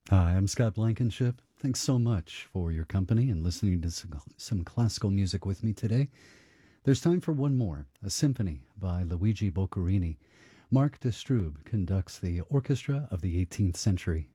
Hi, I'm Scott Blankenship. Thanks so much for your company and listening to some classical music with me today. There's time for one more, a symphony by Luigi Boccherini. Mark de Stroob conducts the orchestra of the 18th century.